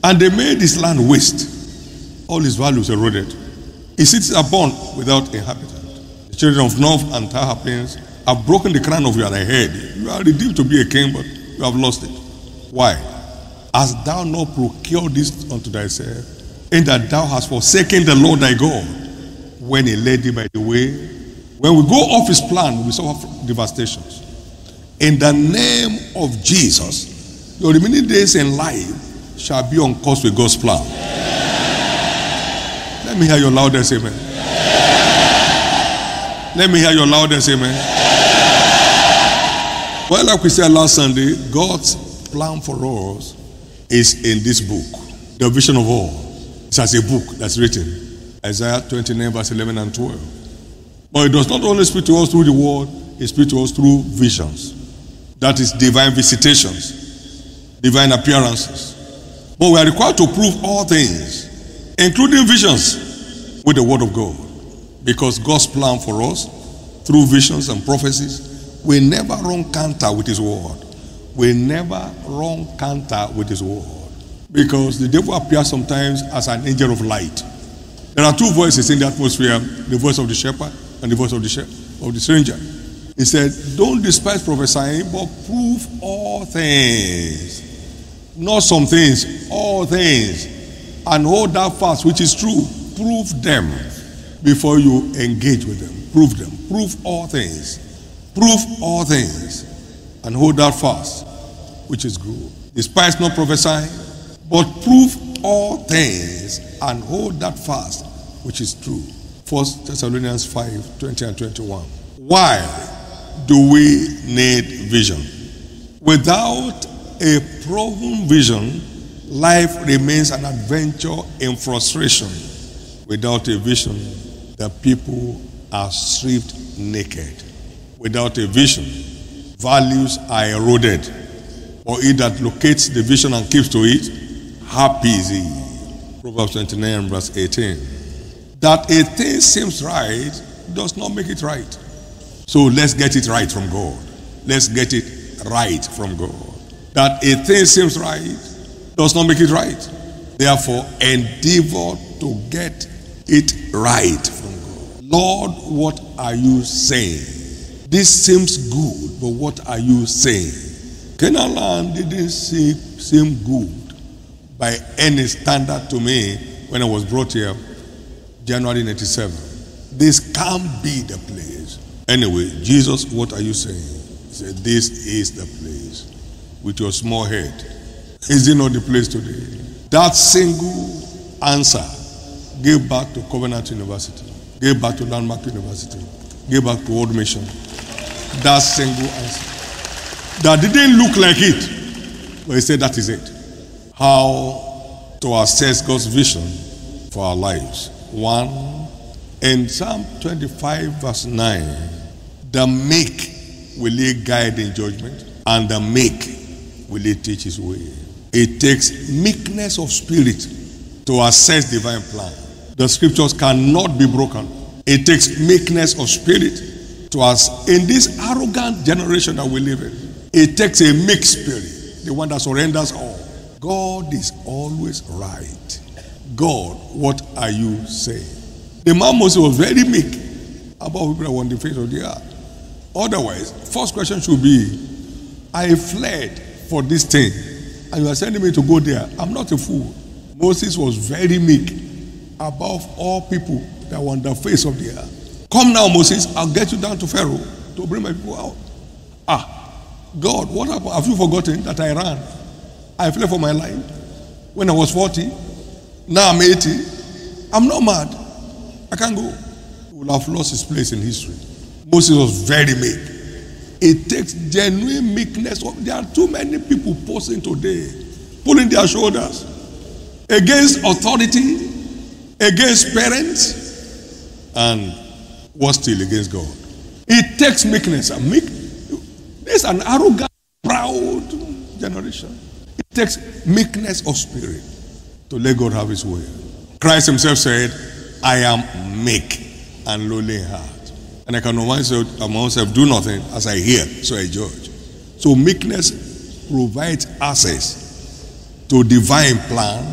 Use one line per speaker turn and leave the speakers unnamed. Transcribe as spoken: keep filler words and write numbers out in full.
And they made his land waste. All his values eroded. His cities are burned without inhabitant. The children of North and Tahapians have broken the crown of your head. You are redeemed to be a king, but you have lost it. Why? Hast thou not procured this unto thyself, in that thou hast forsaken the Lord thy God, when he led thee by the way? When we go off his plan, we suffer devastations. In the name of Jesus, your remaining days in life shall be on course with God's plan. Let me hear your loudest amen. Let me hear your loudest amen. Well, like we said last Sunday, God's plan for us is in this book, the vision of all. It's as a book that's written, Isaiah twenty-nine, verse eleven and twelve. But it does not only speak to us through the word, it speaks to us through visions. That is divine visitations, divine appearances. But we are required to prove all things, including visions, with the word of God. Because God's plan for us, through visions and prophecies, will never run counter with his word. Will never run counter with his word. Because the devil appears sometimes as an angel of light. There are two voices in the atmosphere, the voice of the shepherd and the voice of the shepherd, of the stranger. He said, don't despise prophesying, but prove all things. Not some things, all things. And hold that fast which is true. Prove them before you engage with them. Prove them. Prove all things. Prove all things. And hold that fast which is good. Despise not prophesying, but prove all things and hold that fast which is true. First Thessalonians five, twenty and twenty-one. Why do we need vision? Without a proven vision, life remains an adventure in frustration. Without a vision, the people are stripped naked. Without a vision, values are eroded. For he that locates the vision and keeps to it, happy is he. Proverbs twenty-nine, verse eighteen. That a thing seems right does not make it right. So let's get it right from God. Let's get it right from God. That a thing seems right does not make it right. Therefore, endeavor to get it right from God. Lord, what are you saying? This seems good, but what are you saying? Canaan land didn't seem, seem good by any standard to me when I was brought here, January ninety-seven. This can't be the place. Anyway, Jesus, what are you saying? He said, this is the place. With your small head, is it not the place today? That single answer gave back to Covenant University, gave back to Landmark University, gave back to World Mission. That single answer. That didn't look like it, but he said that is it. How to assess God's vision for our lives. One, in Psalm twenty-five, verse nine, the meek will he guide in judgment, and the meek will he teach his way. It takes meekness of spirit to assess divine plan. The scriptures cannot be broken. It takes meekness of spirit to us in this arrogant generation that we live in. It takes a meek spirit, the one that surrenders all. God is always right. God, what are you saying? The man Moses was very meek about people that were on the face of the earth. Otherwise, first question should be, I fled for this thing, and you are sending me to go there. I'm not a fool. Moses was very meek above all people that were on the face of the earth. Come now, Moses, I'll get you down to Pharaoh to bring my people out. Ah, God, what happened? Have you forgotten that I ran? I fled for my life when I was forty. Now I'm eighty. I'm not mad. I can't go. He will have lost his place in history. Moses was very meek. It takes genuine meekness. There are too many people posing today, pulling their shoulders against authority, against parents, and what still against God. It takes meekness. And meek, there's an arrogant, proud generation. It takes meekness of spirit to let God have his way. Christ himself said, I am meek and lowly in heart, and I can know myself, myself do nothing as I hear, so I judge. So meekness provides access to divine plan